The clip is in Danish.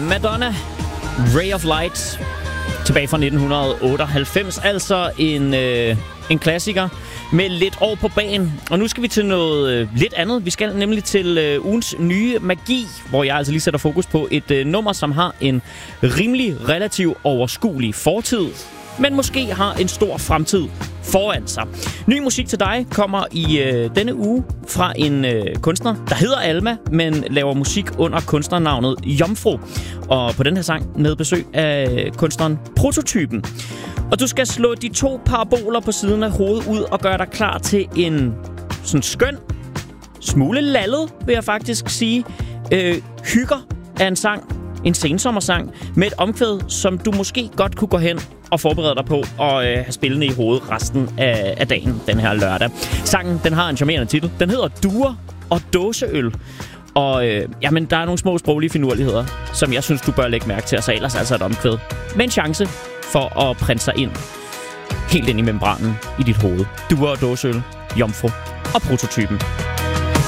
Madonna, Ray of Light, tilbage fra 1998. Altså en klassiker med lidt år på banen. Og nu skal vi til noget lidt andet. Vi skal nemlig til ugens nye magi, hvor jeg altså lige sætter fokus på et nummer, som har en rimelig relativt overskuelig fortid, men måske har en stor fremtid foran sig. Ny musik til dig kommer i denne uge fra en kunstner, der hedder Alma, men laver musik under kunstnernavnet Jomfru. Og på den her sang med besøg af kunstneren Prototypen. Og du skal slå de 2 paraboler på siden af hovedet ud og gøre dig klar til en sådan skøn, smule lallet, vil jeg faktisk sige, hygger af en sang, en sensommersang, med et omkvæd, som du måske godt kunne gå hen og forberede dig på at have spillende i hovedet resten af dagen, den her lørdag. Sangen, den har en charmerende titel. Den hedder Duer og dåseøl. Og jamen, der er nogle små sproglige finurligheder, som jeg synes, du bør lægge mærke til, og så ellers altså et omkvæd med en chance for at printe sig ind helt ind i membranen i dit hoved. Duer og dåseøl, Jomfru og Prototypen.